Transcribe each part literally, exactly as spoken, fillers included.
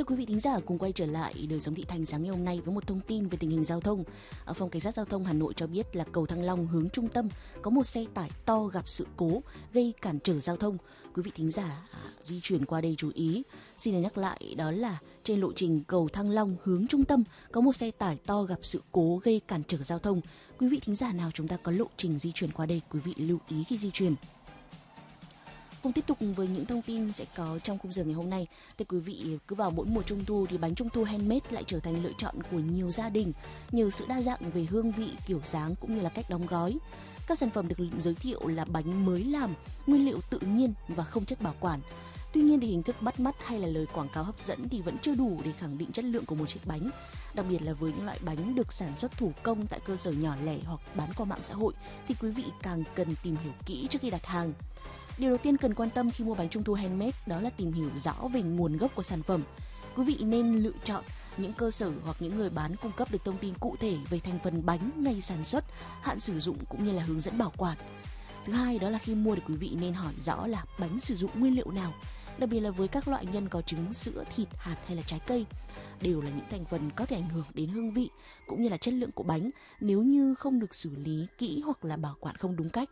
Thưa quý vị thính giả, cùng quay trở lại Đời sống thị thành sáng ngày hôm nay với một thông tin về tình hình giao thông. Ở Phòng Cảnh sát Giao thông Hà Nội cho biết là cầu Thăng Long hướng trung tâm có một xe tải to gặp sự cố gây cản trở giao thông. Quý vị thính giả à, di chuyển qua đây chú ý. Xin nhắc lại đó là trên lộ trình cầu Thăng Long hướng trung tâm có một xe tải to gặp sự cố gây cản trở giao thông. Quý vị thính giả nào chúng ta có lộ trình di chuyển qua đây, quý vị lưu ý khi di chuyển. Cùng tiếp tục với những thông tin sẽ có trong khung giờ ngày hôm nay. Thưa quý vị, cứ vào mỗi mùa trung thu thì bánh trung thu handmade lại trở thành lựa chọn của nhiều gia đình nhờ sự đa dạng về hương vị, kiểu dáng cũng như là cách đóng gói. Các sản phẩm được giới thiệu là bánh mới làm, nguyên liệu tự nhiên và không chất bảo quản. Tuy nhiên thì hình thức bắt mắt hay là lời quảng cáo hấp dẫn thì vẫn chưa đủ để khẳng định chất lượng của một chiếc bánh. Đặc biệt là với những loại bánh được sản xuất thủ công tại cơ sở nhỏ lẻ hoặc bán qua mạng xã hội thì quý vị càng cần tìm hiểu kỹ trước khi đặt hàng. Điều đầu tiên cần quan tâm khi mua bánh trung thu handmade đó là tìm hiểu rõ về nguồn gốc của sản phẩm. Quý vị nên lựa chọn những cơ sở hoặc những người bán cung cấp được thông tin cụ thể về thành phần bánh, ngày sản xuất, hạn sử dụng cũng như là hướng dẫn bảo quản. Thứ hai đó là khi mua thì quý vị nên hỏi rõ là bánh sử dụng nguyên liệu nào, đặc biệt là với các loại nhân có trứng, sữa, thịt, hạt hay là trái cây. Đều là những thành phần có thể ảnh hưởng đến hương vị cũng như là chất lượng của bánh nếu như không được xử lý kỹ hoặc là bảo quản không đúng cách.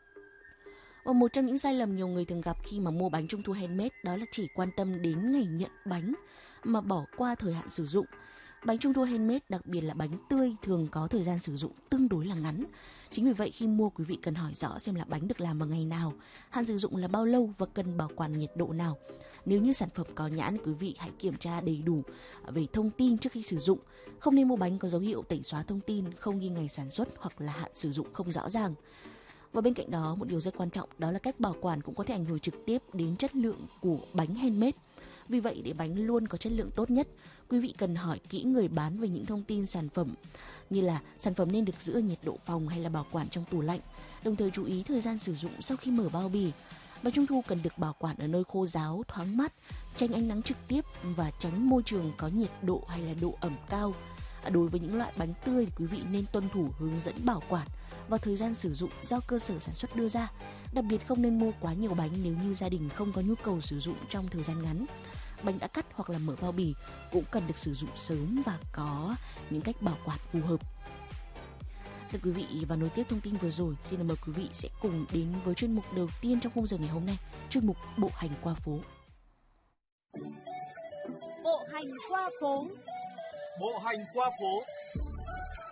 Và một trong những sai lầm nhiều người thường gặp khi mà mua bánh trung thu handmade đó là chỉ quan tâm đến ngày nhận bánh mà bỏ qua thời hạn sử dụng. Bánh trung thu handmade, đặc biệt là bánh tươi, thường có thời gian sử dụng tương đối là ngắn. Chính vì vậy khi mua quý vị cần hỏi rõ xem là bánh được làm vào ngày nào, hạn sử dụng là bao lâu và cần bảo quản nhiệt độ nào. Nếu như sản phẩm có nhãn, quý vị hãy kiểm tra đầy đủ về thông tin trước khi sử dụng. Không nên mua bánh có dấu hiệu tẩy xóa thông tin, không ghi ngày sản xuất hoặc là hạn sử dụng không rõ ràng. Và bên cạnh đó, một điều rất quan trọng đó là cách bảo quản cũng có thể ảnh hưởng trực tiếp đến chất lượng của bánh handmade. Vì vậy, để bánh luôn có chất lượng tốt nhất, quý vị cần hỏi kỹ người bán về những thông tin sản phẩm, như là sản phẩm nên được giữ ở nhiệt độ phòng hay là bảo quản trong tủ lạnh, đồng thời chú ý thời gian sử dụng sau khi mở bao bì. Bánh trung thu cần được bảo quản ở nơi khô ráo, thoáng mát, tránh ánh nắng trực tiếp và tránh môi trường có nhiệt độ hay là độ ẩm cao. Đối với những loại bánh tươi, quý vị nên tuân thủ hướng dẫn bảo quản và thời gian sử dụng do cơ sở sản xuất đưa ra. Đặc biệt không nên mua quá nhiều bánh nếu như gia đình không có nhu cầu sử dụng trong thời gian ngắn. Bánh đã cắt hoặc là mở bao bì cũng cần được sử dụng sớm và có những cách bảo quản phù hợp. Thưa quý vị, và nối tiếp thông tin vừa rồi, xin mời quý vị sẽ cùng đến với chuyên mục đầu tiên trong khung giờ ngày hôm nay, chuyên mục Bộ hành qua phố. Bộ hành qua phố. Bộ hành qua phố.